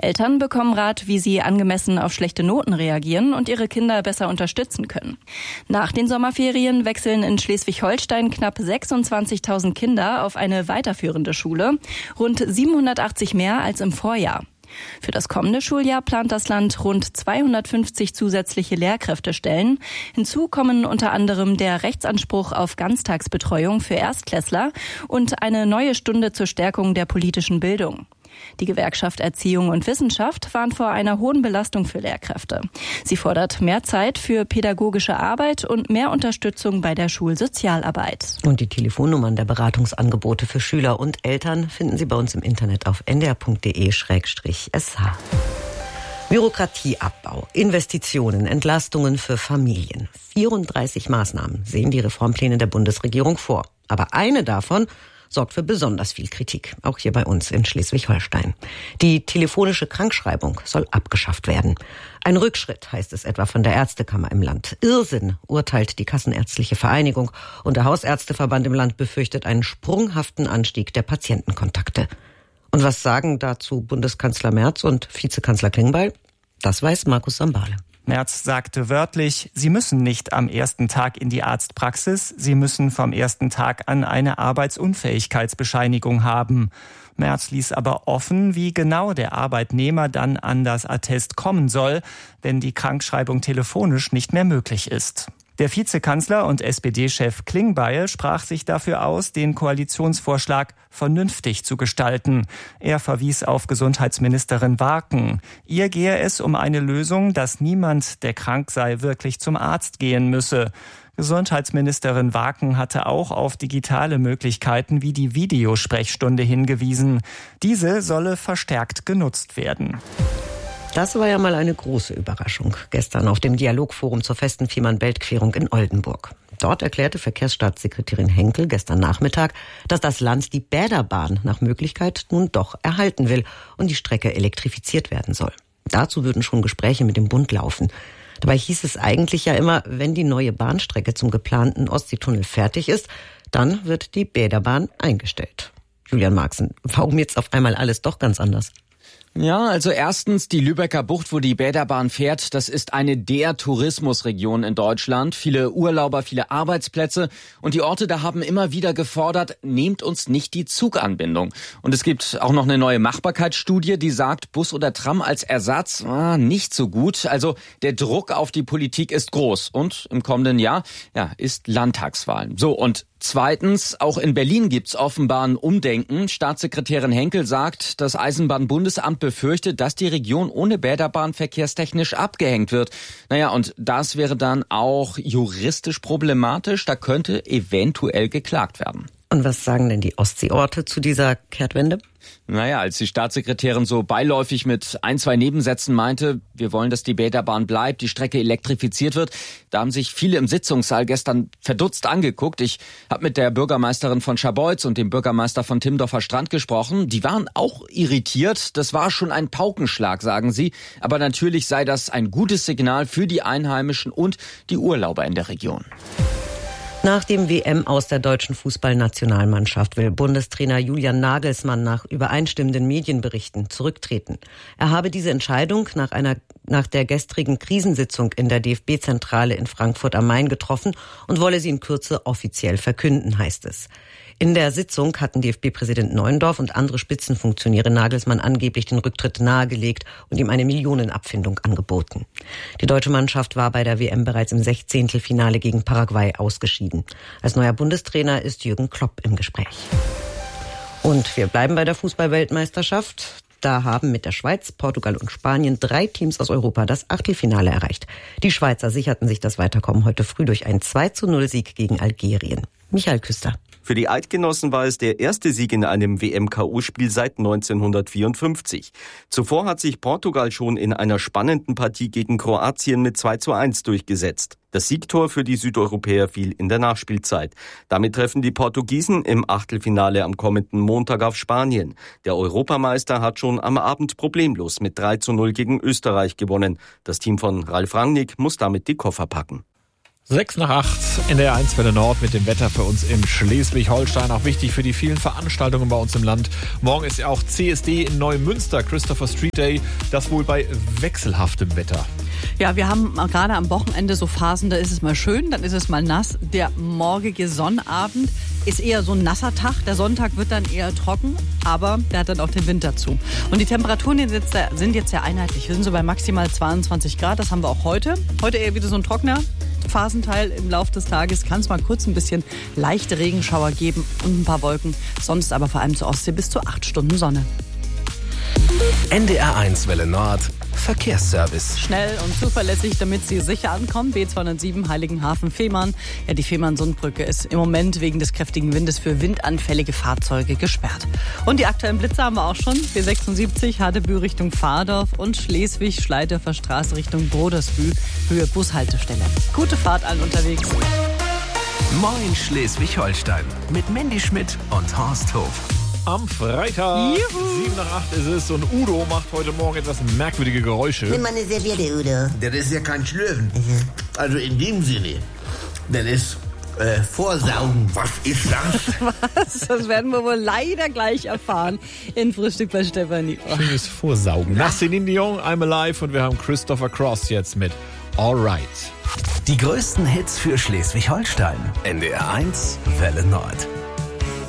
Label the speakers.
Speaker 1: Eltern bekommen Rat, wie sie angemessen auf schlechte Noten reagieren und ihre Kinder besser unterstützen können. Nach den Sommerferien wechseln in Schleswig-Holstein knapp 26.000 Kinder auf eine weiterführende Schule, rund 780 mehr als im Vorjahr. Für das kommende Schuljahr plant das Land rund 250 zusätzliche Lehrkräftestellen. Hinzu kommen unter anderem der Rechtsanspruch auf Ganztagsbetreuung für Erstklässler und eine neue Stunde zur Stärkung der politischen Bildung. Die Gewerkschaft Erziehung und Wissenschaft warnt vor einer hohen Belastung für Lehrkräfte. Sie fordert mehr Zeit für pädagogische Arbeit und mehr Unterstützung bei der Schulsozialarbeit.
Speaker 2: Und die Telefonnummern der Beratungsangebote für Schüler und Eltern finden Sie bei uns im Internet auf ndr.de/sh. Bürokratieabbau, Investitionen, Entlastungen für Familien. 34 Maßnahmen sehen die Reformpläne der Bundesregierung vor. Aber eine davon sorgt für besonders viel Kritik, auch hier bei uns in Schleswig-Holstein. Die telefonische Krankschreibung soll abgeschafft werden. Ein Rückschritt, heißt es etwa von der Ärztekammer im Land. Irrsinn, urteilt die Kassenärztliche Vereinigung, und der Hausärzteverband im Land befürchtet einen sprunghaften Anstieg der Patientenkontakte. Und was sagen dazu Bundeskanzler Merz und Vizekanzler Klingbeil? Das weiß Markus Sambale.
Speaker 3: Merz sagte wörtlich, Sie müssen nicht am ersten Tag in die Arztpraxis, Sie müssen vom ersten Tag an eine Arbeitsunfähigkeitsbescheinigung haben. Merz ließ aber offen, wie genau der Arbeitnehmer dann an das Attest kommen soll, wenn die Krankschreibung telefonisch nicht mehr möglich ist. Der Vizekanzler und SPD-Chef Klingbeil sprach sich dafür aus, den Koalitionsvorschlag vernünftig zu gestalten. Er verwies auf Gesundheitsministerin Warken. Ihr gehe es um eine Lösung, dass niemand, der krank sei, wirklich zum Arzt gehen müsse. Gesundheitsministerin Warken hatte auch auf digitale Möglichkeiten wie die Videosprechstunde hingewiesen. Diese solle verstärkt genutzt werden.
Speaker 2: Das war ja mal eine große Überraschung gestern auf dem Dialogforum zur festen Fehmarn-Belt-Querung in Oldenburg. Dort erklärte Verkehrsstaatssekretärin Henkel gestern Nachmittag, dass das Land die Bäderbahn nach Möglichkeit nun doch erhalten will und die Strecke elektrifiziert werden soll. Dazu würden schon Gespräche mit dem Bund laufen. Dabei hieß es eigentlich ja immer, wenn die neue Bahnstrecke zum geplanten Ostseetunnel fertig ist, dann wird die Bäderbahn eingestellt. Julian Marxen, warum jetzt auf einmal alles doch ganz anders?
Speaker 4: Ja, also erstens, die Lübecker Bucht, wo die Bäderbahn fährt, das ist eine der Tourismusregionen in Deutschland. Viele Urlauber, viele Arbeitsplätze. Und die Orte da haben immer wieder gefordert, nehmt uns nicht die Zuganbindung. Und es gibt auch noch eine neue Machbarkeitsstudie, die sagt, Bus oder Tram als Ersatz, nicht so gut. Also der Druck auf die Politik ist groß. Und im kommenden Jahr, ist Landtagswahl. So, und zweitens, auch in Berlin gibt's offenbar ein Umdenken. Staatssekretärin Henkel sagt, das Eisenbahnbundesamt befürchtet, dass die Region ohne Bäderbahn verkehrstechnisch abgehängt wird. Und das wäre dann auch juristisch problematisch. Da könnte eventuell geklagt werden.
Speaker 2: Und was sagen denn die Ostseeorte zu dieser Kehrtwende?
Speaker 4: Als die Staatssekretärin so beiläufig mit 1, 2 Nebensätzen meinte, wir wollen, dass die Bäderbahn bleibt, die Strecke elektrifiziert wird, da haben sich viele im Sitzungssaal gestern verdutzt angeguckt. Ich habe mit der Bürgermeisterin von Scharbeutz und dem Bürgermeister von Timmendorfer Strand gesprochen. Die waren auch irritiert. Das war schon ein Paukenschlag, sagen sie. Aber natürlich sei das ein gutes Signal für die Einheimischen und die Urlauber in der Region.
Speaker 2: Nach dem WM aus der deutschen Fußballnationalmannschaft will Bundestrainer Julian Nagelsmann nach übereinstimmenden Medienberichten zurücktreten. Er habe diese Entscheidung nach der gestrigen Krisensitzung in der DFB-Zentrale in Frankfurt am Main getroffen und wolle sie in Kürze offiziell verkünden, heißt es. In der Sitzung hatten DFB-Präsident Neuendorf und andere Spitzenfunktionäre Nagelsmann angeblich den Rücktritt nahegelegt und ihm eine Millionenabfindung angeboten. Die deutsche Mannschaft war bei der WM bereits im 16. Finale gegen Paraguay ausgeschieden. Als neuer Bundestrainer ist Jürgen Klopp im Gespräch. Und wir bleiben bei der Fußball-Weltmeisterschaft. Da haben mit der Schweiz, Portugal und Spanien 3 Teams aus Europa das Achtelfinale erreicht. Die Schweizer sicherten sich das Weiterkommen heute früh durch einen 2:0-Sieg gegen Algerien. Michael Küster.
Speaker 5: Für die Eidgenossen war es der erste Sieg in einem WM-KO-Spiel seit 1954. Zuvor hat sich Portugal schon in einer spannenden Partie gegen Kroatien mit 2:1 durchgesetzt. Das Siegtor für die Südeuropäer fiel in der Nachspielzeit. Damit treffen die Portugiesen im Achtelfinale am kommenden Montag auf Spanien. Der Europameister hat schon am Abend problemlos mit 3:0 gegen Österreich gewonnen. Das Team von Ralf Rangnick muss damit die Koffer packen.
Speaker 6: 6 nach 8 in der 1 Welle Nord mit dem Wetter für uns in Schleswig-Holstein. Auch wichtig für die vielen Veranstaltungen bei uns im Land. Morgen ist ja auch CSD in Neumünster, Christopher Street Day. Das wohl bei wechselhaftem Wetter.
Speaker 7: Ja, wir haben gerade am Wochenende so Phasen, da ist es mal schön, dann ist es mal nass. Der morgige Sonnabend ist eher so ein nasser Tag. Der Sonntag wird dann eher trocken, aber der hat dann auch den Wind dazu. Und die Temperaturen sind jetzt sehr einheitlich. Wir sind so bei maximal 22 Grad, das haben wir auch heute. Heute eher wieder so ein trockener Phasenteil im Laufe des Tages. Kann es mal kurz ein bisschen leichte Regenschauer geben und ein paar Wolken. Sonst aber vor allem zur Ostsee bis zu 8 Stunden Sonne.
Speaker 8: NDR 1 Welle Nord Verkehrsservice.
Speaker 7: Schnell und zuverlässig, damit Sie sicher ankommen. B207 Heiligenhafen-Fehmarn. Ja, die Fehmarn-Sundbrücke ist im Moment wegen des kräftigen Windes für windanfällige Fahrzeuge gesperrt. Und die aktuellen Blitze haben wir auch schon. B76 Hadebü Richtung Fahrdorf und Schleswig-Schleiderfer Straße Richtung Brodersbühl, Höhe Bushaltestelle. Gute Fahrt allen unterwegs.
Speaker 8: Moin Schleswig-Holstein mit Mandy Schmidt und Horst Hof.
Speaker 6: Am Freitag, 7 nach 8 ist es und Udo macht heute Morgen etwas merkwürdige Geräusche.
Speaker 9: Nimm mal eine Serviette, Udo.
Speaker 10: Das ist ja kein Schlürfen. Also in dem Sinne. Das ist Vorsaugen. Was ist das?
Speaker 7: Was? Das werden wir wohl leider gleich erfahren in Frühstück bei Stefanie.
Speaker 6: Schönes Vorsaugen. Nach Celine Dion, I'm Alive und wir haben Christopher Cross jetzt mit Alright.
Speaker 8: Die größten Hits für Schleswig-Holstein. NDR 1 Welle Nord.